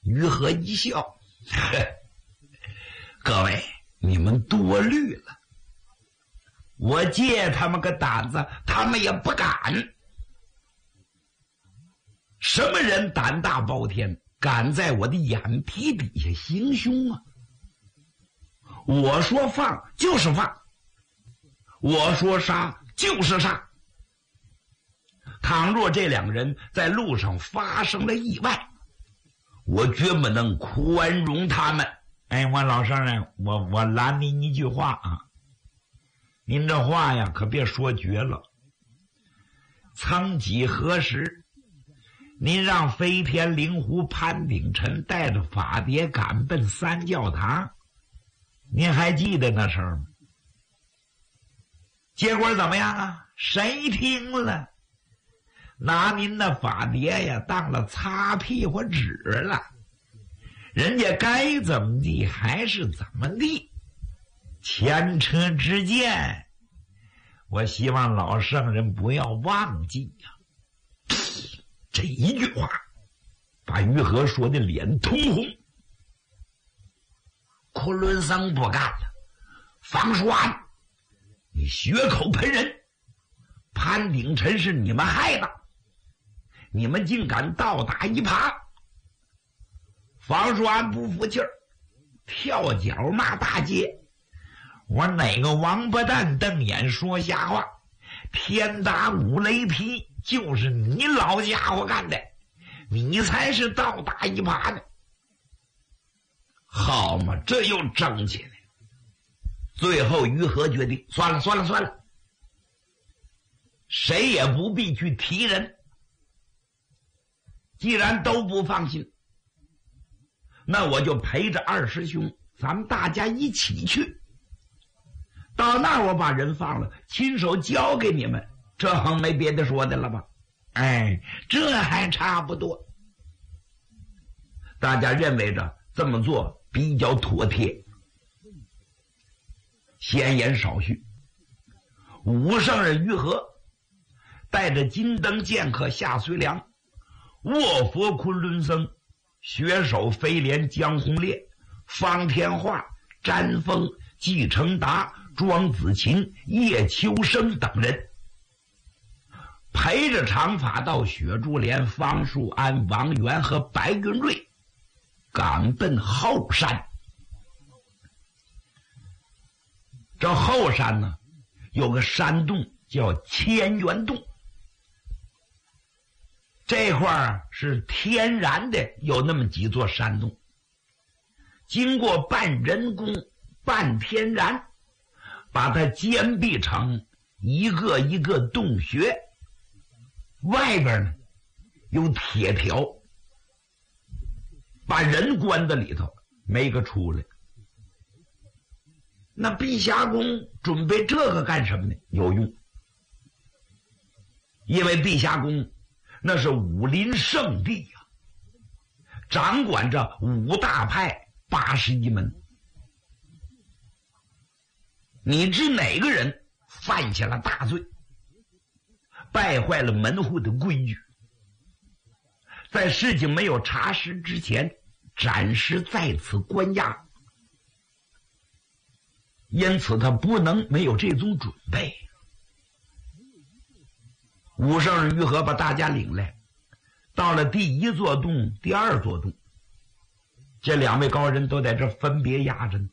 于和一笑，各位，你们多虑了。我借他们个胆子，他们也不敢。什么人胆大包天，敢在我的眼皮底下行凶啊？我说放就是放，我说杀就是杀。倘若这两人在路上发生了意外，我绝不能宽容他们。哎，我老丈人，我拦您一句话啊，您这话呀可别说绝了。曾几何时，您让飞天灵狐潘鼎臣带着法碟赶奔三教堂，您还记得那事儿吗？结果怎么样啊？谁听了？拿您的法碟呀当了擦屁股纸了，人家该怎么地还是怎么地。前车之鉴，我希望老圣人不要忘记呀。这一句话把于和说的脸通红。昆仑僧不干了，方叔安，你血口喷人，潘鼎臣是你们害的，你们竟敢倒打一耙。方叔安不服气儿，跳脚骂大街，我哪个王八蛋瞪眼说瞎话？天打五雷劈就是你老家伙干的，你才是倒打一耙呢。好嘛，这又争起来。最后于和决定，算了，谁也不必去提人。既然都不放心，那我就陪着二师兄，咱们大家一起去。到那儿我把人放了，亲手交给你们，这横没别的说的了吧？哎，这还差不多。大家认为着这么做比较妥帖。闲言少叙，武圣人于和带着金灯剑客夏随良、卧佛昆仑僧、雪手飞廉江红烈、方天化、詹峰、季承达、庄子琴、叶秋生等人，陪着长发道雪珠莲、方树安、王元和白云瑞赶奔后山。这后山呢，有个山洞叫千元洞，这块儿是天然的，有那么几座山洞，经过半人工半天然，把它坚壁成一个一个洞穴，外边呢有铁条，把人关在里头，没个出来。那碧霞宫准备这个干什么呢？有用，因为碧霞宫那是武林圣地呀，掌管着五大派81门。你知哪个人犯下了大罪，败坏了门户的规矩，在事情没有查实之前暂时在此关押，因此他不能没有这种准备。武圣人于和把大家领来，到了第一座洞、第二座洞，这两位高人都在这分别压着呢。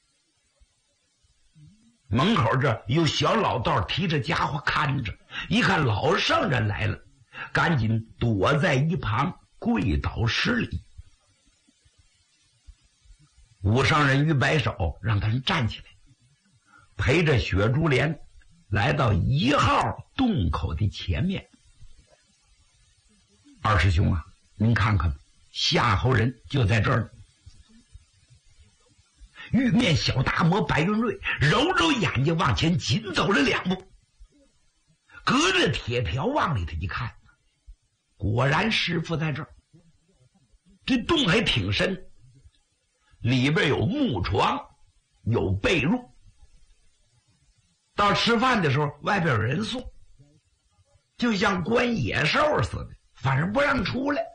门口这有小老道提着家伙看着，一看老圣人来了，赶紧躲在一旁跪倒施礼。武圣人于摆手让他们站起来，陪着雪珠莲来到1号洞口的前面。二师兄啊，您看看，夏侯人就在这儿。玉面小大魔白云瑞揉揉眼睛往前紧走了2步，隔着铁条往里头一看，果然师傅在这儿。这洞还挺深，里边有木床，有被褥。到吃饭的时候外边有人送，就像关野兽似的，反正不让出来。